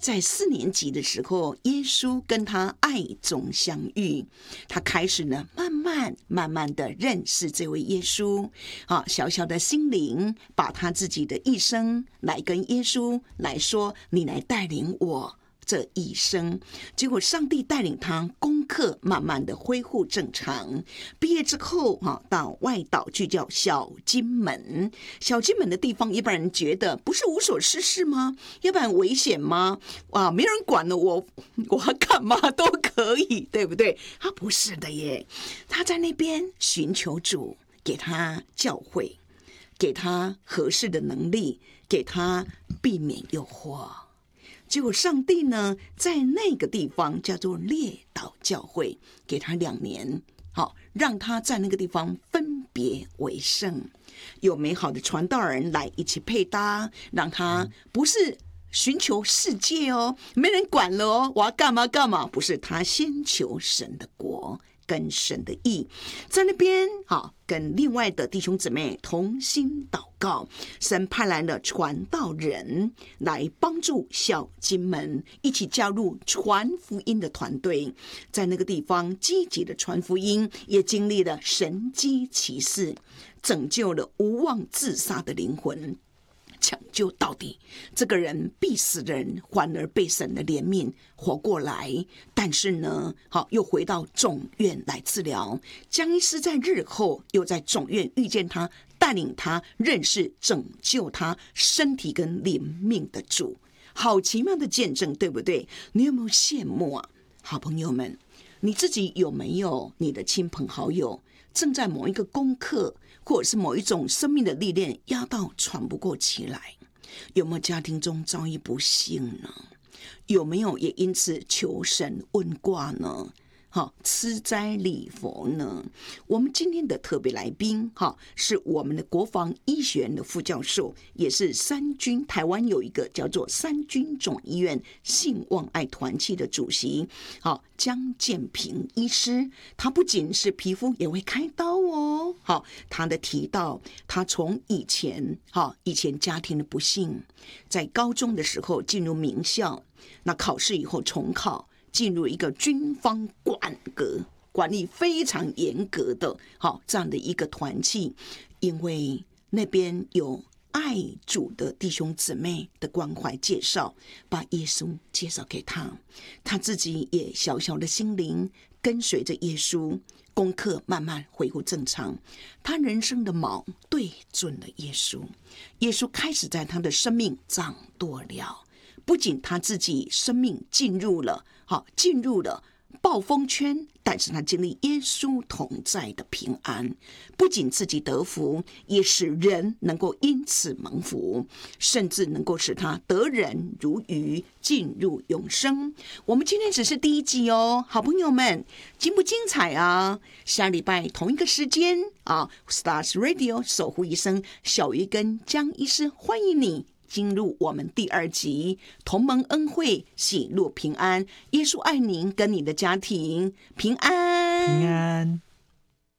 在4年级的时候，耶稣跟他爱中相遇，他开始呢慢慢的认识这位耶稣啊，小小的心灵把他自己的一生来跟耶稣来说，你来带领我这一生。结果上帝带领他功课慢慢的恢复正常，毕业之后到外岛去叫小金门。小金门的地方一般人觉得不是无所事事吗？要不然危险吗？哇，没人管了我要干嘛都可以，对不对？他不是的耶，他在那边寻求主给他教诲，给他合适的能力，给他避免诱惑。结果上帝呢，在那个地方叫做列岛教会，给他2年，让他在那个地方分别为圣，有美好的传道人来一起配搭，让他不是寻求世界哦，没人管了哦，我要干嘛干嘛，不是，他先求神的国跟神的义，在那边跟另外的弟兄姊妹同心祷告，神派来了传道人来帮助小金门一起加入传福音的团队，在那个地方积极的传福音，也经历了神迹奇事，拯救了无望自杀的灵魂，抢救到底，这个人必死的人反而被神的怜悯活过来，但是呢又回到总院来治疗。江医师在日后又在总院遇见他，带领他认识拯救他身体跟灵命的主，好奇妙的见证，对不对？你有没有羡慕啊？好朋友们，你自己有没有你的亲朋好友正在某一个功课或者是某一种生命的历练压到喘不过气来？有没有家庭中遭遇不幸呢？有没有也因此求神问卦呢？吃斋礼佛呢？我们今天的特别来宾是我们的国防医学院的副教授，也是三军台湾有一个叫做三军总医院信望爱团契的主席江建平医师。他不仅是皮肤也会开刀哦。他的提到他从以前家庭的不幸，在高中的时候进入名校，那考试以后重考，进入一个军方管理非常严格的这样的一个团契，因为那边有爱主的弟兄姊妹的关怀介绍，把耶稣介绍给他，他自己也小小的心灵跟随着耶稣，功课慢慢恢复正常，他人生的锚对准了耶稣，耶稣开始在他的生命掌舵了。不仅他自己生命进入了暴风圈，但是他经历耶稣同在的平安，不仅自己得福，也使人能够因此蒙福，甚至能够使他得人如鱼，进入永生。我们今天只是第1集哦，好朋友们，精不精彩啊？下礼拜同一个时间Stars Radio 守护医生小鱼跟江医师欢迎你进入我们第2集，同盟恩惠，喜乐平安，耶稣爱您跟你的家庭平安。